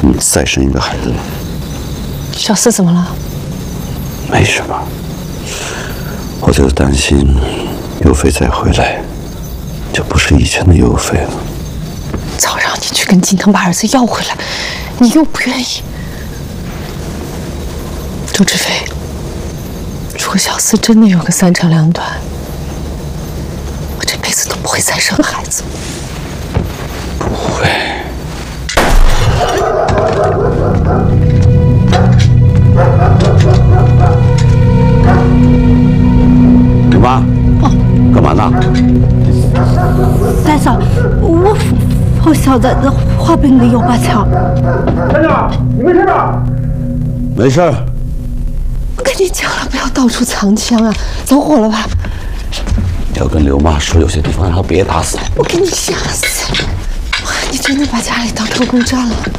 你再生一个孩子。 小四怎么了？ 没什么，我就担心尤飞再回来，就不是以前的尤飞了。 早让你去跟金腾把儿子要回来，你又不愿意。周志飞，如果小四真的有个3长2短，我这辈子都不会再生孩子。 不会。刘妈，干嘛呢？ 大嫂，我不晓得这花瓶里有把枪。 站长，你没事吧？ 没事。 我跟你讲了，不要到处藏枪啊！走火了吧？ 要跟刘妈说，有些地方让她别打扫。 我给你吓死！你真的把家里当特工站了？